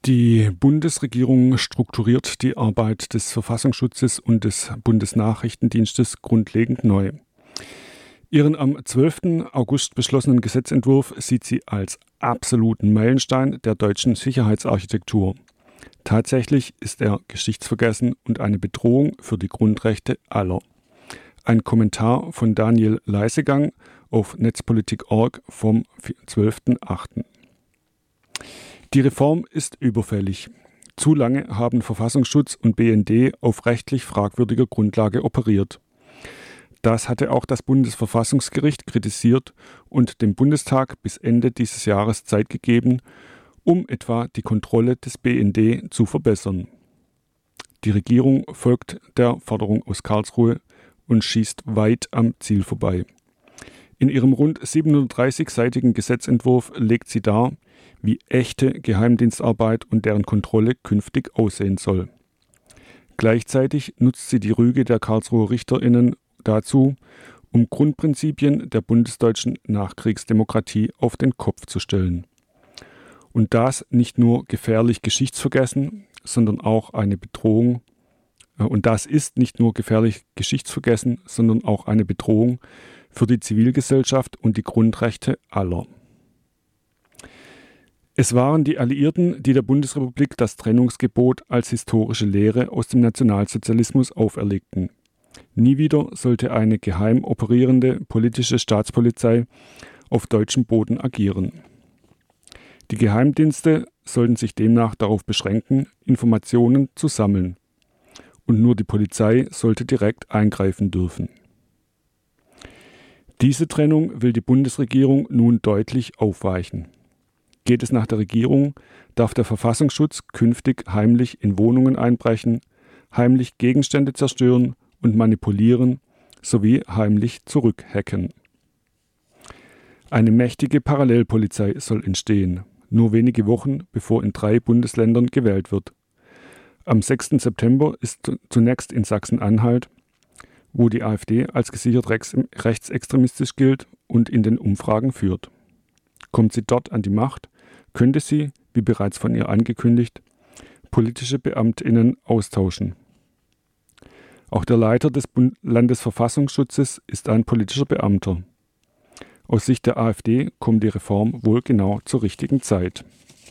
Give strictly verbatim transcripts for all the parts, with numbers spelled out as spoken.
Die Bundesregierung strukturiert die Arbeit des Verfassungsschutzes und des Bundesnachrichtendienstes grundlegend neu. Ihren am zwölften August beschlossenen Gesetzentwurf sieht sie als absoluten Meilenstein der deutschen Sicherheitsarchitektur. Tatsächlich ist er geschichtsvergessen und eine Bedrohung für die Grundrechte aller. Ein Kommentar von Daniel Leisegang auf netzpolitik punkt org vom zwölften achten Die Reform ist überfällig. Zu lange haben Verfassungsschutz und B N D auf rechtlich fragwürdiger Grundlage operiert. Das hatte auch das Bundesverfassungsgericht kritisiert und dem Bundestag bis Ende dieses Jahres Zeit gegeben, um etwa die Kontrolle des B N D zu verbessern. Die Regierung folgt der Forderung aus Karlsruhe und schießt weit am Ziel vorbei. In ihrem rund siebenhundertdreißig-seitigen Gesetzentwurf legt sie dar, wie echte Geheimdienstarbeit und deren Kontrolle künftig aussehen soll. Gleichzeitig nutzt sie die Rüge der Karlsruher RichterInnen dazu, um Grundprinzipien der bundesdeutschen Nachkriegsdemokratie auf den Kopf zu stellen. Und das nicht nur gefährlich geschichtsvergessen, sondern auch eine Bedrohung, äh, und das ist nicht nur gefährlich geschichtsvergessen, sondern auch eine Bedrohung für die Zivilgesellschaft und die Grundrechte aller. Es waren die Alliierten, die der Bundesrepublik das Trennungsgebot als historische Lehre aus dem Nationalsozialismus auferlegten. Nie wieder sollte eine geheim operierende politische Staatspolizei auf deutschem Boden agieren. Die Geheimdienste sollten sich demnach darauf beschränken, Informationen zu sammeln. Und nur die Polizei sollte direkt eingreifen dürfen. Diese Trennung will die Bundesregierung nun deutlich aufweichen. Geht es nach der Regierung, darf der Verfassungsschutz künftig heimlich in Wohnungen einbrechen, heimlich Gegenstände zerstören und manipulieren sowie heimlich zurückhacken. Eine mächtige Parallelpolizei soll entstehen, nur wenige Wochen bevor in drei Bundesländern gewählt wird. Am sechsten September ist zunächst in Sachsen-Anhalt, wo die AfD als gesichert rechtsextremistisch gilt und in den Umfragen führt. Kommt sie dort an die Macht, könnte sie, wie bereits von ihr angekündigt, politische BeamtInnen austauschen. Auch der Leiter des Bund- Landesverfassungsschutzes ist ein politischer Beamter. Aus Sicht der AfD kommt die Reform wohl genau zur richtigen Zeit.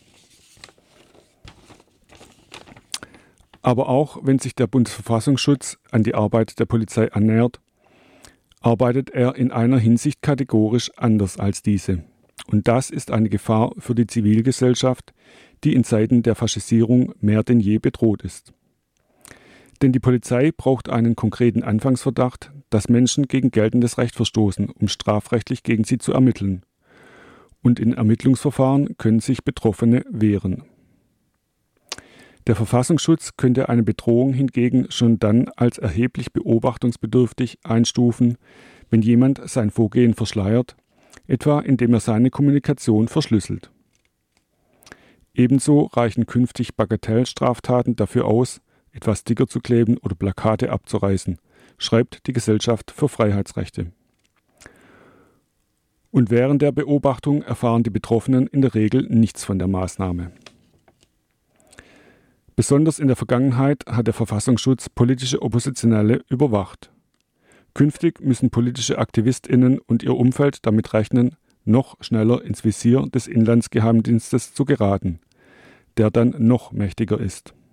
Aber auch wenn sich der Bundesverfassungsschutz an die Arbeit der Polizei annähert, arbeitet er in einer Hinsicht kategorisch anders als diese. Und das ist eine Gefahr für die Zivilgesellschaft, die in Zeiten der Faschisierung mehr denn je bedroht ist. Denn die Polizei braucht einen konkreten Anfangsverdacht, dass Menschen gegen geltendes Recht verstoßen, um strafrechtlich gegen sie zu ermitteln. Und in Ermittlungsverfahren können sich Betroffene wehren. Der Verfassungsschutz könnte eine Bedrohung hingegen schon dann als erheblich beobachtungsbedürftig einstufen, wenn jemand sein Vorgehen verschleiert, etwa indem er seine Kommunikation verschlüsselt. Ebenso reichen künftig Bagatellstraftaten dafür aus, etwas Sticker zu kleben oder Plakate abzureißen, schreibt die Gesellschaft für Freiheitsrechte. Und während der Beobachtung erfahren die Betroffenen in der Regel nichts von der Maßnahme. Besonders in der Vergangenheit hat der Verfassungsschutz politische Oppositionelle überwacht. Künftig müssen politische AktivistInnen und ihr Umfeld damit rechnen, noch schneller ins Visier des Inlandsgeheimdienstes zu geraten, der dann noch mächtiger ist.